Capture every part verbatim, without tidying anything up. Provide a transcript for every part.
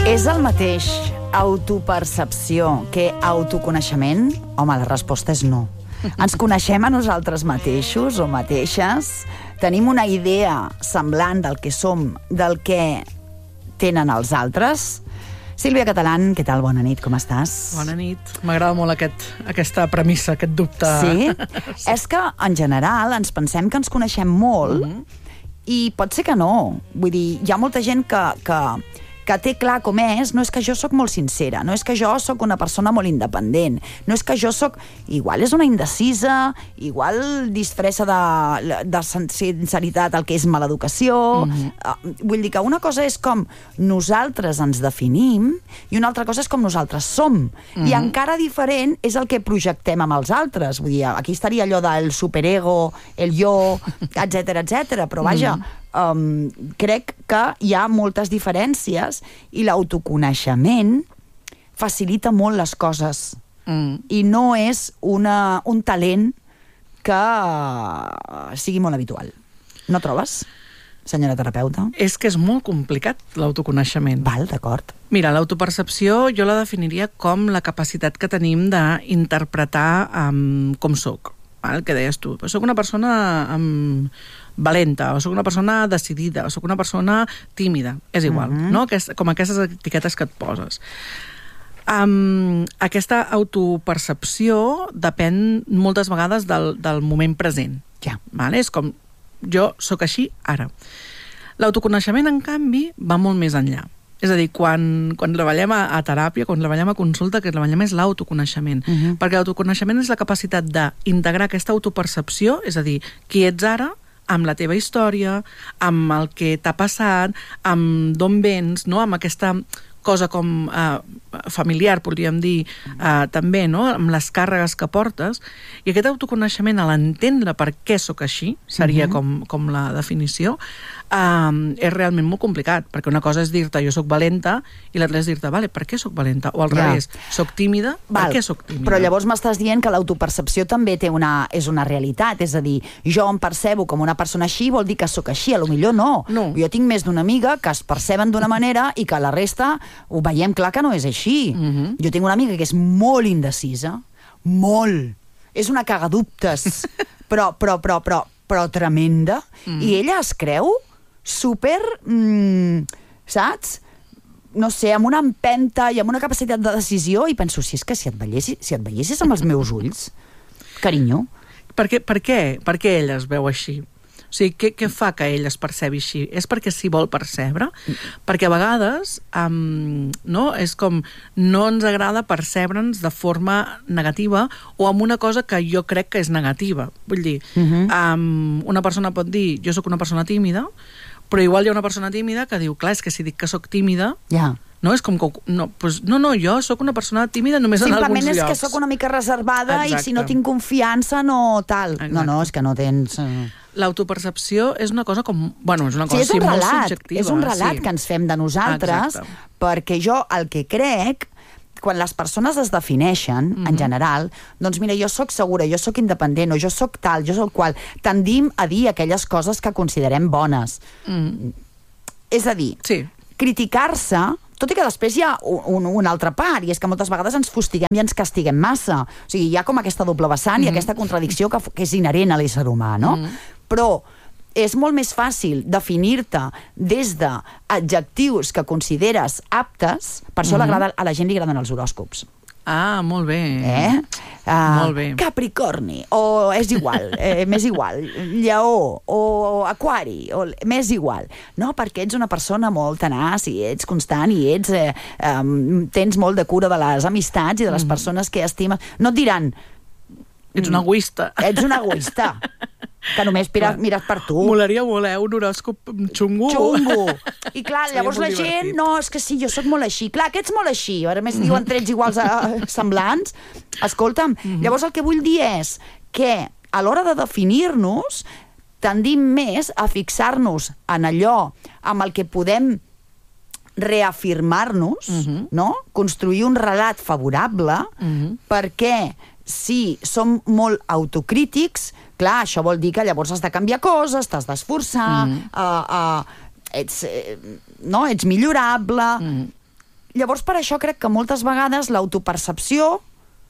És el mateix autopercepció que autoconeixement? Home, la resposta és no. Ens coneixem a nosaltres mateixos o mateixes? Tenim una idea semblant del que som, del que tenen els altres? Sílvia Catalán, què tal? Bona nit, com estàs? Bona nit. M'agrada molt aquest, aquesta premissa, aquest dubte. Sí? Sí? És que, en general, ens pensem que ens coneixem molt mm-hmm. i pot ser que no. Vull dir, hi ha molta gent que... que que té clar com és, no és que jo sóc molt sincera, no és que jo sóc una persona molt independent, no és que jo sóc... Igual és una indecisa, igual disfressa de, de sinceritat el que és mala educació... Mm-hmm. Vull dir que una cosa és com nosaltres ens definim i una altra cosa és com nosaltres som. Mm-hmm. I encara diferent és el que projectem amb els altres. Vull dir, aquí estaria allò del superego, el jo, etcètera, etcètera, però vaja... Mm-hmm. Um, crec que hi ha moltes diferències i l'autoconeixement facilita molt les coses mm. i no és una, un talent que sigui molt habitual. No trobes, senyora terapeuta? És que és molt complicat l'autoconeixement. Val, d'acord. Mira, l'autopercepció jo la definiria com la capacitat que tenim d'interpretar um, com soc. Val? Que deies tu, soc una persona um, valenta, o soc una persona decidida, o soc una persona tímida, és igual, uh-huh. no? Aquest, com aquestes etiquetes que et poses. Um, aquesta autopercepció depèn moltes vegades del, del moment present. Ja. Vale? És com, jo sóc així ara. L'autoconeixement, en canvi, va molt més enllà. És a dir, quan, quan treballem a, a teràpia, quan treballem a consulta, que treballem és l'autoconeixement. Uh-huh. Perquè l'autoconeixement és la capacitat d'integrar aquesta autopercepció, és a dir, qui ets ara, amb la teva història, amb el que t'ha passat, amb d'on vens, no? Amb aquesta cosa com eh, familiar, podríem dir, eh, també, no? Amb les càrregues que portes. I aquest autoconeixement, a l'entendre per què sóc així, seria uh-huh. com, com la definició, eh, és realment molt complicat, perquè una cosa és dir-te jo sóc valenta i l'altra és dir-te, vale, per què sóc valenta? O al ja. revés, sóc tímida, Val. per què sóc tímida? Però llavors m'estàs dient que l'autopercepció també té una, és una realitat, és a dir, jo em percebo com una persona així, vol dir que sóc així, a lo millor no. no. Jo tinc més d'una amiga que es perceben d'una manera i que la resta ho veiem clar que no és així. Uh-huh. Jo tinc una amiga que és molt indecisa, molt. És una cagadubtes, però, però, però, però, però tremenda. Uh-huh. I ella es creu super, mm, saps? No sé, amb una empenta i amb una capacitat de decisió, i penso, si és que si et veiessis, si et veiessis amb els meus ulls, carinyo. Per què, per què, per què ella es veu així? O sigui, què, què fa que ell es percebi així? És perquè s'hi vol percebre? Perquè a vegades um, no, és com no ens agrada percebre'ns de forma negativa o amb una cosa que jo crec que és negativa. Vull dir, uh-huh. um, una persona pot dir jo sóc una persona tímida, però igual hi ha una persona tímida que diu, clar, és que si dic que sóc tímida... Ja. No, és com que... No, pues, no, no, jo sóc una persona tímida només en alguns llocs. Simplement és que sóc una mica reservada. Exacte. I si no tinc confiança, no tal. Exacte. No, no, és que no tens... L'autopercepció és una cosa com... Bueno, és una cosa sí, és un sí, relat, molt subjectiva. És un relat sí. que ens fem de nosaltres, Exacte. perquè jo el que crec, quan les persones es defineixen, mm-hmm. en general, doncs mira, jo sóc segura, jo sóc independent, o jo sóc tal, jo sóc qual, tendim a dir aquelles coses que considerem bones. Mm. És a dir, sí. criticar-se... Tot i que després hi ha un, una altra part, i és que moltes vegades ens fustiguem i ens castiguem massa. O sigui, hi ha com aquesta doble vessant mm-hmm. i aquesta contradicció que, que és inherent a l'ésser humà, no? Mm-hmm. Però és molt més fàcil definir-te des d'adjectius que consideres aptes, per això mm-hmm. a la gent li agraden els horòscops. Ah, molt bé. Eh? Uh, molt bé. Capricorni, o és igual, eh, m'és igual, Lleó, o Aquari, o m'és igual. No, perquè ets una persona molt tenaç i ets constant i ets, eh, um, tens molt de cura de les amistats i de les mm. persones que estimes. No et diran... Ets un egoista. Ets un egoista. Que només mires, mires per tu. Molaria molt, eh? Un horòscop xungo. Xungo. I clar, llavors la gent, divertit. no, és que sí, jo sóc molt així. Clar, que ets molt així. A més, diuen trets iguals a, semblants. Escolta'm, mm-hmm. llavors el que vull dir és que a l'hora de definir-nos tendim més a fixar-nos en allò amb el que podem reafirmar-nos, mm-hmm. no? Construir un relat favorable, mm-hmm. perquè si som molt autocrítics, clar, això vol dir que llavors has de canviar coses, t'has d'esforçar, mm. uh, uh, ets, eh, no? ets millorable... Mm. llavors per això crec que moltes vegades l'autopercepció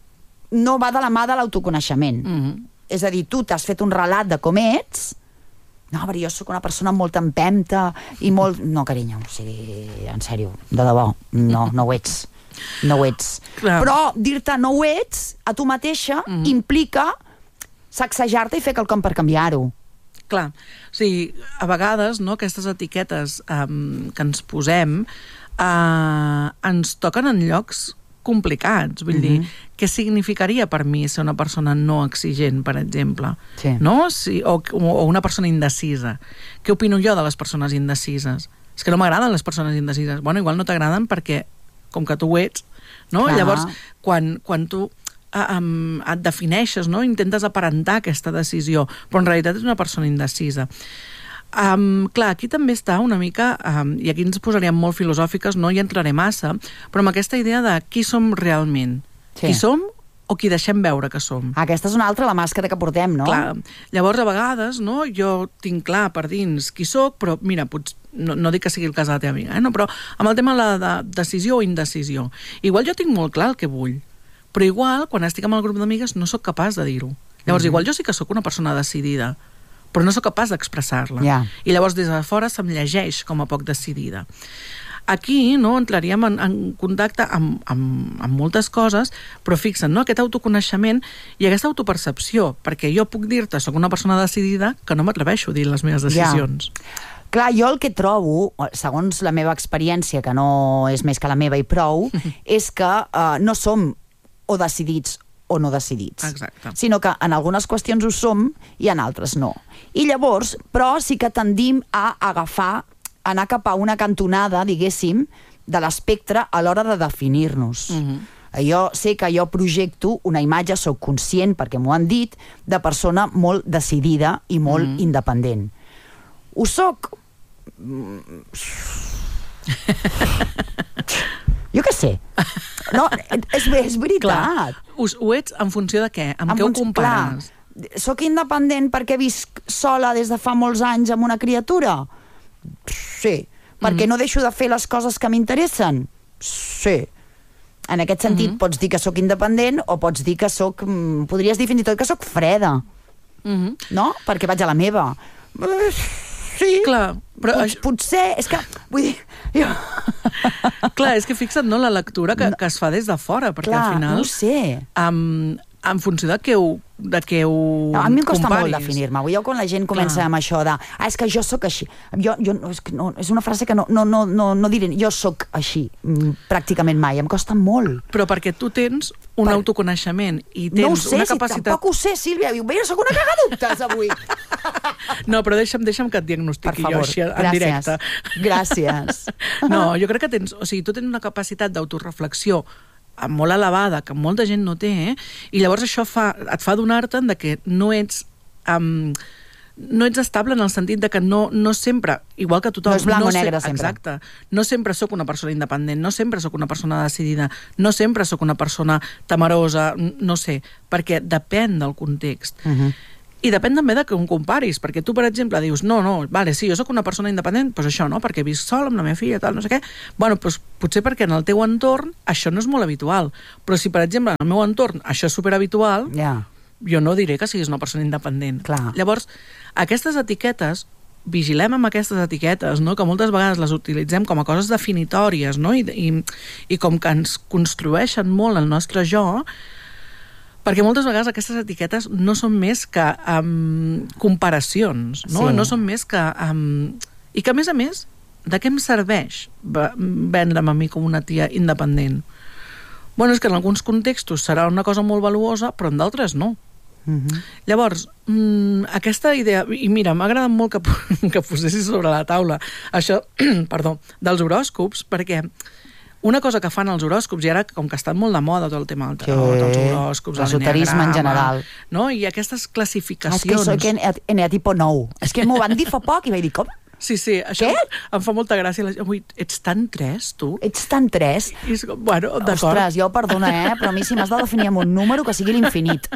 no va de la mà de l'autoconeixement. Mm-hmm. És a dir, tu t'has fet un relat de com ets, no, però jo sóc una persona amb molta empenta i molt... No, carinyo, o sigui, en sèrio, de debò, no, no ho ets. No ho ets. Clar. Però dir-te no ho ets a tu mateixa mm-hmm. implica sacsejar-te i fer quelcom per canviar-ho. Clar, o sigui, a vegades, no, aquestes etiquetes um, que ens posem uh, ens toquen en llocs complicats, vull mm-hmm. dir, què significaria per mi ser una persona no exigent, per exemple? Sí. No? Si, o, o una persona indecisa. Què opino jo de les persones indecises? És que no m'agraden les persones indecises. Bueno, igual no t'agraden perquè, com que tu ho ets, no? Clar. Llavors, quan, quan tu um, et defineixes, no? Intentes aparentar aquesta decisió, però en realitat és una persona indecisa. Um, clar, aquí també està una mica, um, i aquí ens posaríem molt filosòfiques, no hi entraré massa, però amb aquesta idea de qui som realment. Sí. Qui som o qui deixem veure que som. Aquesta és una altra, la màscara que portem, no? Clar, llavors a vegades, no, jo tinc clar per dins qui sóc, però mira, potser, no, no dic que sigui el cas de la teva amiga, eh, no, però amb el tema de la de decisió o indecisió. Igual jo tinc molt clar el que vull, però igual, quan estic amb el grup d'amigues, no sóc capaç de dir-ho. Llavors, mm-hmm. igual jo sí que sóc una persona decidida, però no sóc capaç d'expressar-la. Yeah. I llavors des de fora se'm llegeix com a poc decidida. Aquí, no, entraríem en, en contacte amb, amb, amb moltes coses, però fixa't, no, aquest autoconeixement i aquesta autopercepció, perquè jo puc dir-te, soc una persona decidida, que no m'atreveixo a dir les meves decisions. Yeah. Clar, jo el que trobo, segons la meva experiència, que no és més que la meva i prou, és que uh, no som o decidits o no decidits. Exacte. Sinó que en algunes qüestions ho som i en altres no. I llavors, però sí que tendim a agafar, anar cap a una cantonada, diguéssim, de l'espectre a l'hora de definir-nos. Mm-hmm. Jo sé que jo projecto una imatge, soc conscient, perquè m'ho han dit, de persona molt decidida i molt mm-hmm. independent. Ho soc... Jo què sé. No, és, és veritat. Clar. Us, ho ets en funció de què? Amb en què ho compares? Clar, soc independent perquè visc sola des de fa molts anys amb una criatura? Sí. Perquè mm. no deixo de fer les coses que m'interessen? Sí. En aquest sentit, mm-hmm. pots dir que sóc independent o pots dir que sóc... Podries dir fins i tot que sóc freda. Mm-hmm. No? Perquè vaig a la meva. Sí. Clar, però Pot, això... potser, és que, vull dir... Jo... Clar, és que fixa't, no, la lectura que, no. que es fa des de fora, perquè Clar, al final... no ho sé. Um, en funció de què ho, de què ho no, a mi em costa comparis. molt definir-me. Jo quan la gent comença Clar. amb això de ah, és que jo sóc així. Jo, jo, és, que no, és una frase que no, no, no, no, no diré. Jo sóc així, pràcticament mai. Em costa molt. Però perquè tu tens un per... autoconeixement i tens no ho sé, una capacitat... Si tampoc ho sé, Sílvia. Diu, mira, sóc una cagadubtes avui. No, però deixa'm, deixa'm que et diagnostiqui favor, jo així en gràcies, directe. Gràcies. No, jo crec que tens... O sigui, tu tens una capacitat d'autoreflexió molt elevada, que molta gent no té, eh? I llavors això fa, et fa adonar-te'n de que no ets... Um, no ets estable en el sentit de que no, no sempre, igual que tothom... No és blanc no o negre, se, sempre. Exacte. No sempre sóc una persona independent, no sempre sóc una persona decidida, no sempre sóc una persona temerosa, no sé, perquè depèn del context. Uh-huh. I depèn també de que ho comparis, perquè tu, per exemple, dius, no, no, vale, sí, jo sóc una persona independent, doncs això, no?, perquè visc sol amb la meva filla, tal, no sé què. Bueno, doncs potser perquè en el teu entorn això no és molt habitual. Però si, per exemple, en el meu entorn això és superhabitual, yeah. jo no diré que siguis una persona independent. Clar. Llavors, aquestes etiquetes, vigilem amb aquestes etiquetes, no?, que moltes vegades les utilitzem com a coses definitòries, no?, i, i, i com que ens construeixen molt el nostre jo, perquè moltes vegades aquestes etiquetes no són més que um, comparacions, no? Sí. No són més que... Um, I que, a més a més, de què em serveix vendre'm a mi com una tia independent? Bueno, és que en alguns contextos serà una cosa molt valuosa, però en d'altres no. Uh-huh. Llavors, mm, aquesta idea... I mira, m'ha agradat molt que, que posessis sobre la taula això, perdó, dels horòscops, perquè... Una cosa que fan els horòscops, i ara com que estan molt de moda tot el tema del tarot, sí. els horòscops, l'esoterisme en general. No? I aquestes classificacions... Ah, és que soc eneatipo nou. És que m'ho van dir fa poc i vaig dir, com? Sí, sí, això Què? em fa molta gràcia. Ui, ets tan tres, tu? Ets tan tres. I és com, bueno, d'acord. Ostres, jo perdona, eh? Però a mi si m'has de definir amb un número que sigui l'infinit.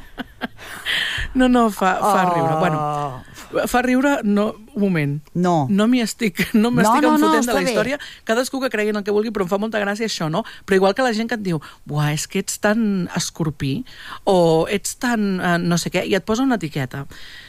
No, no, fa, fa Oh. riure. Bueno, fa riure, no, un moment. No. No m'hi estic, no m'estic No, no, no, enfotent de està la bé. història. Cadascú que cregui en el que vulgui, però em fa molta gràcia això, no? Però igual que la gent que et diu, buah, és que ets tan escorpí, o ets tan eh, no sé què, i et posa una etiqueta.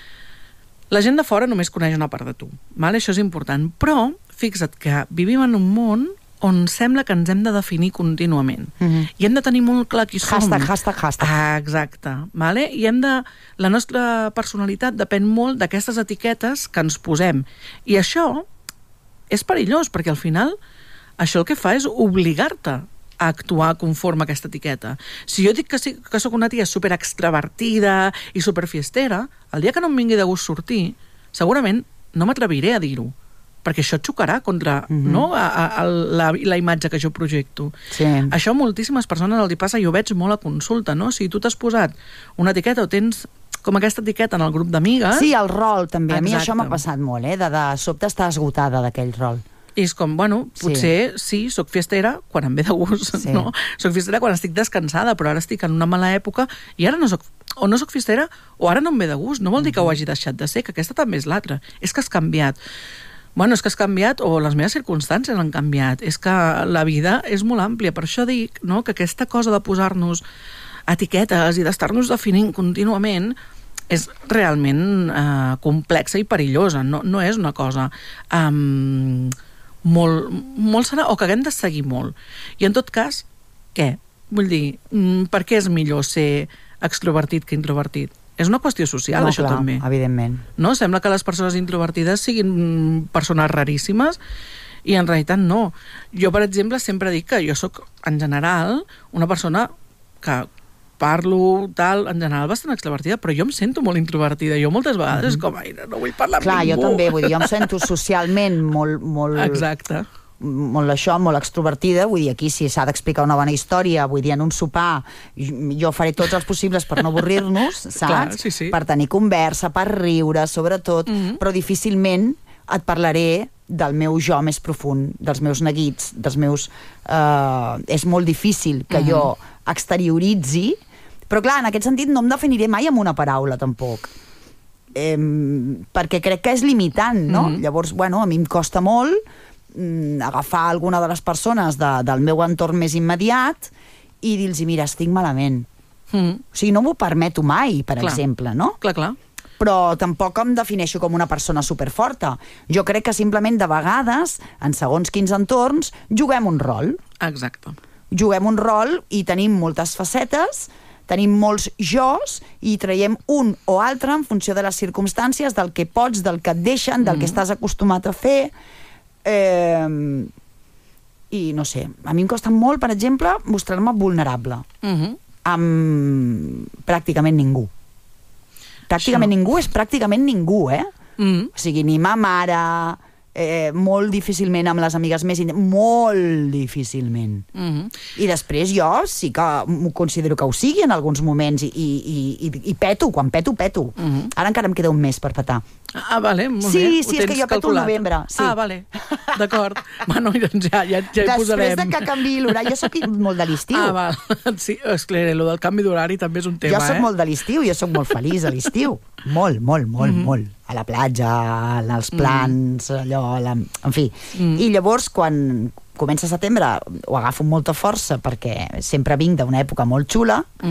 La gent de fora només coneix una part de tu, vale? Això és important, però fixa't que vivim en un món on sembla que ens hem de definir contínuament. Mhm. I hem de tenir molt clar qui som. Hashtag, hashtag, hashtag. Ah, exacte. Vale? I hem de... La nostra personalitat depèn molt d'aquestes etiquetes que ens posem. I això és perillós, perquè al final això el que fa és obligar-te a actuar conforme a aquesta etiqueta. Si jo dic que, sí, que sóc una tia superextravertida i superfiestera, el dia que no em vingui de gust sortir, segurament no m'atreviré a dir-ho, perquè això xocarà contra mm-hmm. no, a, a, a la, la imatge que jo projecto. Sí. Això a moltíssimes persones els hi passa, jo ho veig molt a consulta, no? Si tu t'has posat una etiqueta o tens com aquesta etiqueta en el grup d'amigues... Sí, el rol també. A mi Exacte. això m'ha passat molt, eh? De, de sobte estar esgotada d'aquell rol. I és com, bueno, potser sí, sí soc fiestera quan em ve de gust, Sí. no? Soc fiestera quan estic descansada, però ara estic en una mala època i ara no soc, o no soc fiestera o ara no em ve de gust. No vol dir que ho hagi deixat de ser, que aquesta també és l'altra. És que has canviat. Bueno, és que has canviat, o les meves circumstàncies han canviat. És que la vida és molt àmplia. Per això dic, no?, que aquesta cosa de posar-nos etiquetes i d'estar-nos definint contínuament és realment eh, complexa i perillosa. No, no és una cosa... Um, molt, molt sana, o que haguem de seguir molt. I en tot cas, què? Vull dir, per què és millor ser extrovertit que introvertit? És una qüestió social, No, això clar, també. evidentment. No? Sembla que les persones introvertides siguin persones raríssimes i en realitat no. Jo, per exemple, sempre dic que jo sóc, en general, una persona que parlo, tal, en general bastant extrovertida, però jo em sento molt introvertida. Jo moltes vegades mm-hmm. és com, ai, no vull parlar amb Clar, ningú. jo també, vull dir, jo em sento socialment molt... molt... Exacte. molt això, molt extrovertida, vull dir, aquí si s'ha d'explicar una bona història, vull dir, en un sopar jo faré tots els possibles per no avorrir-nos, saps? Clar, sí, sí. Per tenir conversa, per riure, sobretot, Mm-hmm. però difícilment et parlaré del meu jo més profund, dels meus neguits, dels meus... Eh, és molt difícil que Mm-hmm. jo exterioritzi, però clar, en aquest sentit no em definiré mai amb una paraula, tampoc. Eh, perquè crec que és limitant, no? Mm-hmm. Llavors, bueno, a mi em costa molt mm, agafar alguna de les persones de, del meu entorn més immediat i dir-los, mira, estic malament. Mm. O sigui, no m'ho permeto mai, per Clar. exemple, no? Clar, clar. Però tampoc em defineixo com una persona superforta. Jo crec que simplement de vegades, en segons quins entorns, juguem un rol. Exacte. Juguem un rol i tenim moltes facetes, tenim molts jos i traiem un o altre en funció de les circumstàncies, del que pots, del que et deixen, del mm. que estàs acostumat a fer. Eh, I no sé, a mi em costa molt, per exemple, mostrar-me vulnerable Mm-hmm. amb pràcticament ningú. Pràcticament Això. ningú és pràcticament ningú, eh? Mm. O sigui, ni ma mare, eh, molt difícilment amb les amigues més íntimes, molt difícilment. Mm-hmm. I després jo sí que m'ho considero que ho sigui en alguns moments i, i, i, i peto, quan peto, peto. Mm-hmm. Ara encara em queda un mes per petar. Ah, vale, molt Sí, bé. sí, Ho és que tens jo peto al calculat. novembre, sí. Ah, vale, d'acord. Bueno, doncs ja, ja, ja hi Després posarem. de que canviï l'horari, jo sóc molt de l'estiu. Ah, val. Sí, és que el del canvi d'horari també és un tema, jo sóc eh? molt de l'estiu, jo sóc molt feliç a l'estiu. Molt, molt, molt, Mhm. molt. A la platja, als plans, allò... La... En fi. Mhm. I llavors, quan comença setembre, ho agafo amb molta força, perquè sempre vinc d'una època molt xula,